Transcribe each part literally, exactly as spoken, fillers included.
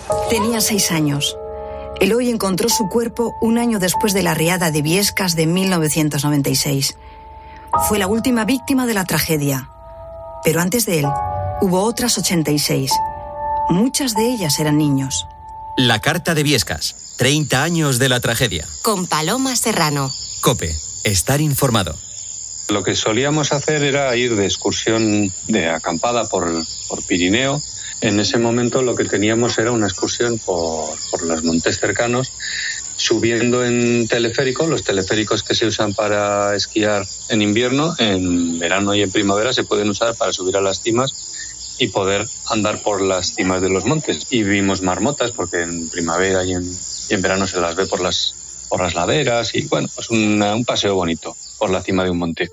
Tenía seis años. Eloy encontró su cuerpo un año después de la riada de Biescas de mil novecientos noventa y seis. Fue la última víctima de la tragedia. Pero antes de él, hubo otras ochenta y seis. Muchas de ellas eran niños. La carta de Biescas. treinta años de la tragedia. Con Paloma Serrano. COPE. Estar informado. Lo que solíamos hacer era ir de excursión de acampada por, por Pirineo. En ese momento lo que teníamos era una excursión por, por los montes cercanos, subiendo en teleférico, los teleféricos que se usan para esquiar en invierno, en verano y en primavera se pueden usar para subir a las cimas y poder andar por las cimas de los montes. Y vimos marmotas, porque en primavera y en, y en verano se las ve por las, por las laderas, y bueno, pues una, un paseo bonito por la cima de un monte.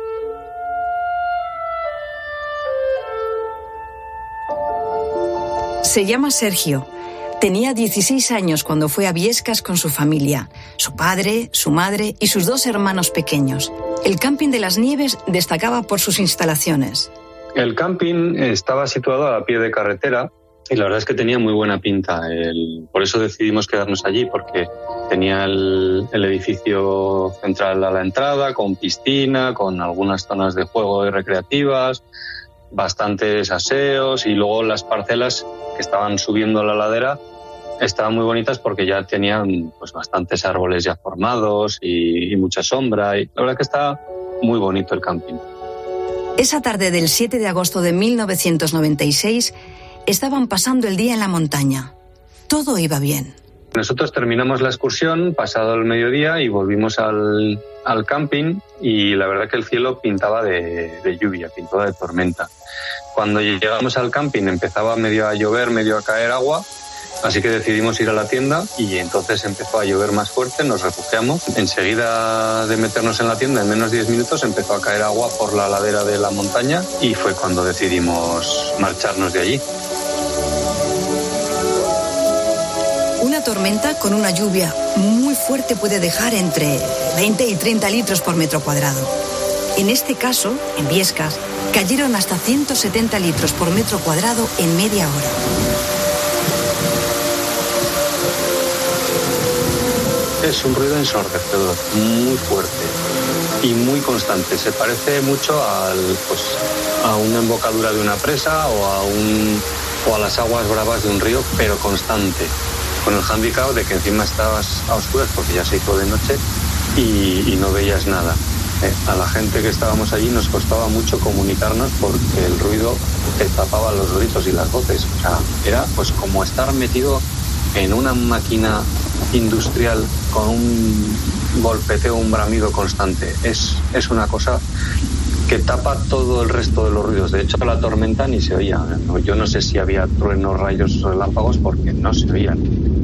Se llama Sergio. Tenía dieciséis años cuando fue a Biescas con su familia, su padre, su madre y sus dos hermanos pequeños. El camping de las Nieves destacaba por sus instalaciones. El camping estaba situado a pie de carretera y la verdad es que tenía muy buena pinta. El, por eso decidimos quedarnos allí, porque tenía el, el edificio central a la entrada, con piscina, con algunas zonas de juego y recreativas, bastantes aseos, y luego las parcelas que estaban subiendo la ladera estaban muy bonitas porque ya tenían pues bastantes árboles ya formados y, y mucha sombra, y la verdad que está muy bonito el camping. Esa tarde del siete de agosto de mil novecientos noventa y seis estaban pasando el día en la montaña. Todo iba bien. Nosotros terminamos la excursión pasado el mediodía y volvimos al, al camping, y la verdad que el cielo pintaba de, de lluvia, pintaba de tormenta. Cuando llegamos al camping empezaba medio a llover, medio a caer agua, así que decidimos ir a la tienda y entonces empezó a llover más fuerte, nos refugiamos. Enseguida de meternos en la tienda, en menos de diez minutos, empezó a caer agua por la ladera de la montaña y fue cuando decidimos marcharnos de allí. Una tormenta con una lluvia muy fuerte puede dejar entre veinte y treinta litros por metro cuadrado. En este caso, en Biescas, cayeron hasta ciento setenta litros por metro cuadrado en media hora. Es un ruido ensordecedor, muy fuerte y muy constante. Se parece mucho al, pues, a una embocadura de una presa o a, un, o a las aguas bravas de un río, pero constante. Con el hándicap de que encima estabas a oscuras porque ya se hizo de noche y, y no veías nada. Eh, a la gente que estábamos allí nos costaba mucho comunicarnos porque el ruido te tapaba los gritos y las voces. O sea, era pues como estar metido en una máquina industrial con un golpeteo, un bramido constante. Es, es una cosa que tapa todo el resto de los ruidos. De hecho, la tormenta ni se oía. Yo no sé si había truenos, rayos o relámpagos porque no se oían.